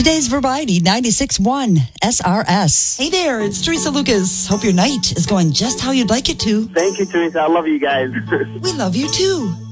Today's Variety 96.1 SRS. Hey there, it's Teresa Lucas. Hope your night is going just how you'd like it to. Thank you, Teresa. I love you guys. We love you too.